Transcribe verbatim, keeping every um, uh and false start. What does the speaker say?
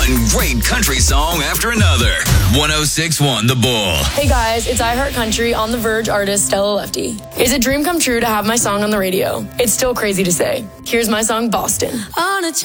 One great country song after another. one oh six point one The Bull. Hey guys, it's I Heart Country on the Verge artist Stella Lefty. It's a dream come true to have my song on the radio. It's still crazy to say. Here's my song, Boston. On a